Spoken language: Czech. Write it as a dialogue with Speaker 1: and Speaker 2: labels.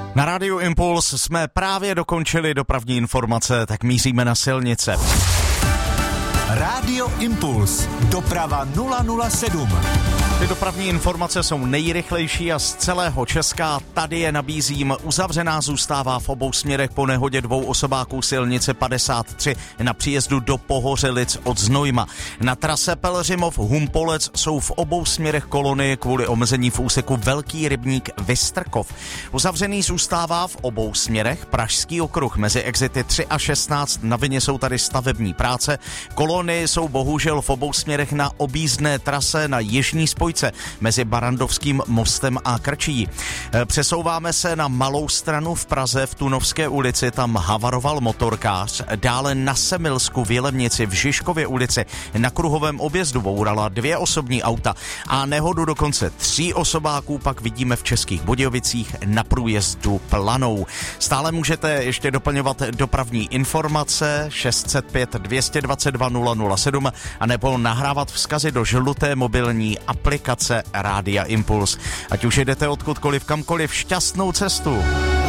Speaker 1: Na Rádiu Impuls jsme právě dokončili dopravní informace, tak míříme na silnice.
Speaker 2: Rádio Impuls. Doprava 007.
Speaker 1: Ty dopravní informace jsou nejrychlejší a z celého Česka. Tady je nabízím. Uzavřená zůstává v obou směrech po nehodě dvou osobáků silnice 53 na příjezdu do Pohořelic od Znojma. Na trase Pelhřimov-Humpolec jsou v obou směrech kolony kvůli omezení v úseku Velký Rybník Vystrkov. Uzavřený zůstává v obou směrech Pražský okruh mezi exity 3 a 16. Na vině jsou tady stavební práce. Kolony jsou bohužel v obou směrech na objízdné trase na jižní spojce mezi Barandovským mostem a Krčií. Přesouváme se na Malou Stranu v Praze v Tunovské ulici, tam havaroval motorkář. Dále na Semilsku v Jilemnici v Žižkově ulici na kruhovém objezdu bourala 2 osobní auta a nehodu dokonce 3 osobáků pak vidíme v Českých Budějovicích na průjezdu Planou. Stále můžete ještě doplňovat dopravní informace 605 222 007 a nebo nahrávat vzkazy do žluté mobilní aplikace Rádia Impuls. Ať už jdete odkudkoliv, kamkoliv, šťastnou cestu.